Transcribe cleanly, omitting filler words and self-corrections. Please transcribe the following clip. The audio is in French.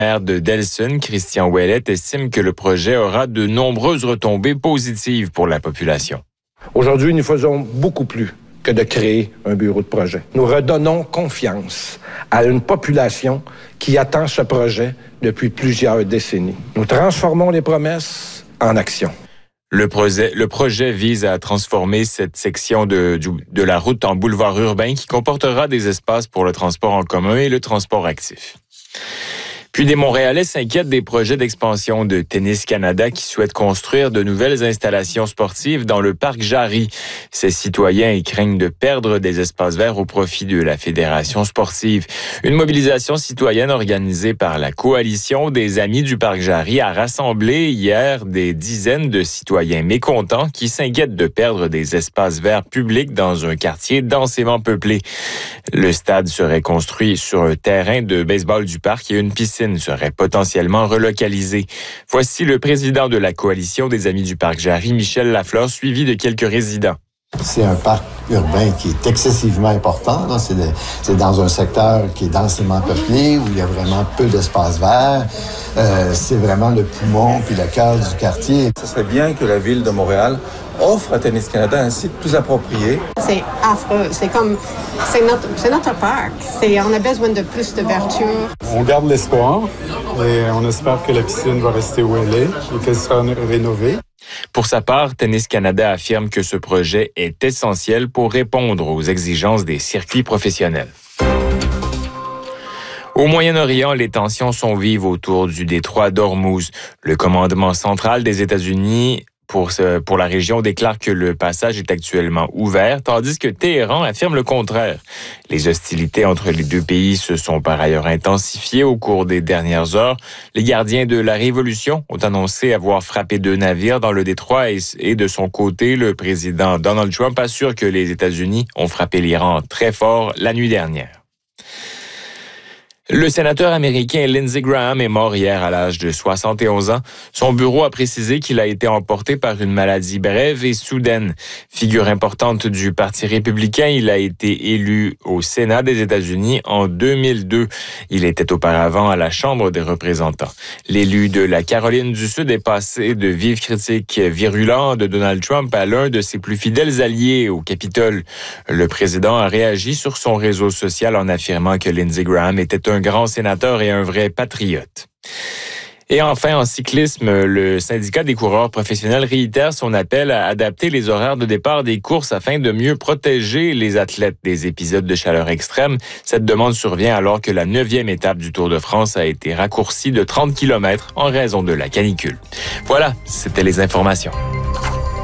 maire de Delson, Christian Ouellet, estime que le projet aura de nombreuses retombées positives pour la population. Aujourd'hui, nous faisons beaucoup plus que de créer un bureau de projet. Nous redonnons confiance à une population qui attend ce projet depuis plusieurs décennies. Nous transformons les promesses en actions. Le projet vise à transformer cette section de la route en boulevard urbain qui comportera des espaces pour le transport en commun et le transport actif. Puis des Montréalais s'inquiètent des projets d'expansion de Tennis Canada qui souhaitent construire de nouvelles installations sportives dans le parc Jarry. Ces citoyens y craignent de perdre des espaces verts au profit de la Fédération sportive. Une mobilisation citoyenne organisée par la Coalition des Amis du parc Jarry a rassemblé hier des dizaines de citoyens mécontents qui s'inquiètent de perdre des espaces verts publics dans un quartier densément peuplé. Le stade serait construit sur un terrain de baseball du parc et une piscine serait potentiellement relocalisée. Voici le président de la Coalition des Amis du parc Jarry, Michel Lafleur, suivi de quelques résidents. C'est un parc urbain qui est excessivement important. Là. C'est dans un secteur qui est densément peuplé, où il y a vraiment peu d'espace vert. C'est vraiment le poumon puis le cœur du quartier. Ce serait bien que la Ville de Montréal offre à Tennis Canada un site plus approprié. C'est affreux. C'est notre parc. On a besoin de plus de verdure. On garde l'espoir et on espère que la piscine va rester où elle est et qu'elle sera rénovée. Pour sa part, Tennis Canada affirme que ce projet est essentiel pour répondre aux exigences des circuits professionnels. Au Moyen-Orient, les tensions sont vives autour du détroit d'Ormuz. Le commandement central des États-Unis pour la région déclare que le passage est actuellement ouvert, tandis que Téhéran affirme le contraire. Les hostilités entre les deux pays se sont par ailleurs intensifiées au cours des dernières heures. Les gardiens de la Révolution ont annoncé avoir frappé 2 navires dans le détroit et de son côté, le président Donald Trump assure que les États-Unis ont frappé l'Iran très fort la nuit dernière. Le sénateur américain Lindsey Graham est mort hier à l'âge de 71 ans. Son bureau a précisé qu'il a été emporté par une maladie brève et soudaine. Figure importante du Parti républicain, il a été élu au Sénat des États-Unis en 2002. Il était auparavant à la Chambre des représentants. L'élu de la Caroline du Sud est passé de vives critiques virulentes de Donald Trump à l'un de ses plus fidèles alliés au Capitole. Le président a réagi sur son réseau social en affirmant que Lindsey Graham était un grand sénateur et un vrai patriote. Et enfin, en cyclisme, le syndicat des coureurs professionnels réitère son appel à adapter les horaires de départ des courses afin de mieux protéger les athlètes des épisodes de chaleur extrême. Cette demande survient alors que la 9e étape du Tour de France a été raccourcie de 30 km en raison de la canicule. Voilà, c'était les informations.